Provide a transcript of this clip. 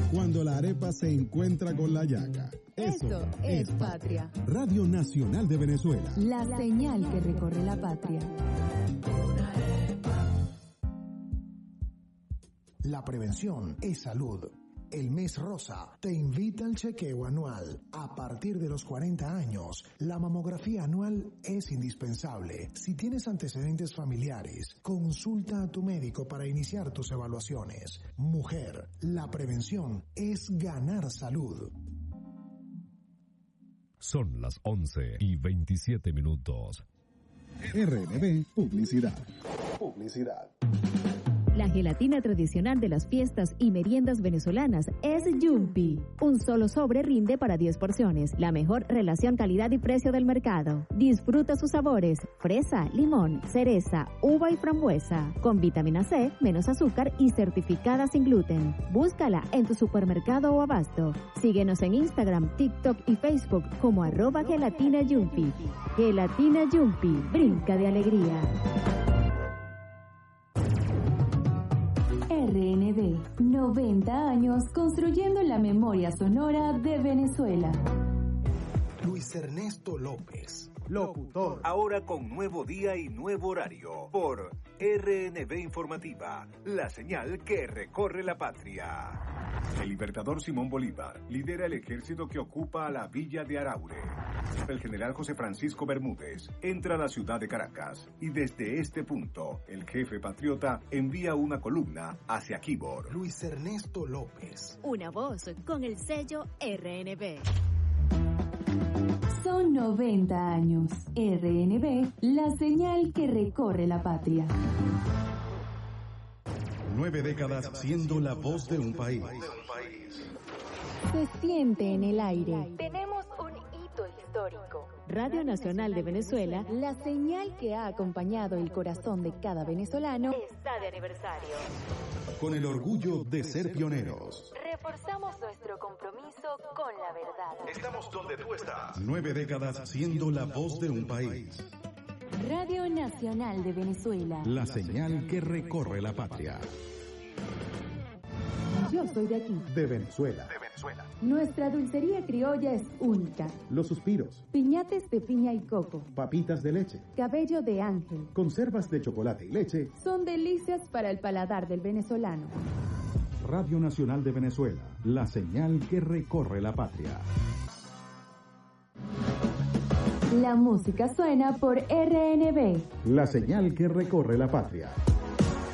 cuando la arepa se encuentra con la yaca. Eso es patria. Radio Nacional de Venezuela. La señal que recorre la patria. La prevención es salud. El Mes Rosa te invita al chequeo anual. A partir de los 40 años, la mamografía anual es indispensable. Si tienes antecedentes familiares, consulta a tu médico para iniciar tus evaluaciones. Mujer, la prevención es ganar salud. Son las 11:27. RNB Publicidad. La gelatina tradicional de las fiestas y meriendas venezolanas es Yumpy. Un solo sobre rinde para 10 porciones. La mejor relación calidad y precio del mercado. Disfruta sus sabores: fresa, limón, cereza, uva y frambuesa. Con vitamina C, menos azúcar y certificada sin gluten. Búscala en tu supermercado o abasto. Síguenos en Instagram, TikTok y Facebook como @gelatina Yumpy. Gelatina Yumpy, brinca de alegría. RNB, 90 años construyendo la memoria sonora de Venezuela. Luis Ernesto López, locutor. Ahora con nuevo día y nuevo horario por RNB Informativa, la señal que recorre la patria. El libertador Simón Bolívar lidera el ejército que ocupa la villa de Araure. El general José Francisco Bermúdez entra a la ciudad de Caracas y desde este punto el jefe patriota envía una columna hacia Quibor. Luis Ernesto López. Una voz con el sello RNB. Son 90 años. RNB, la señal que recorre la patria. 9 décadas siendo la voz de un país. Se siente en el aire. Tenemos un hito histórico. Radio Nacional de Venezuela, La señal que ha acompañado el corazón de cada venezolano, Está de aniversario. Con el orgullo de ser pioneros. Reforzamos nuestro compromiso con la verdad. Estamos donde tú estás. 9 décadas siendo la voz de un país. Radio Nacional de Venezuela. La señal que recorre la patria. Yo soy de aquí. De Venezuela. Nuestra dulcería criolla es única. Los suspiros. Piñates de piña y coco. Papitas de leche. Cabello de ángel. Conservas de chocolate y leche. Son delicias para el paladar del venezolano. Radio Nacional de Venezuela. La señal que recorre la patria. La música suena por RNB. La señal que recorre la patria.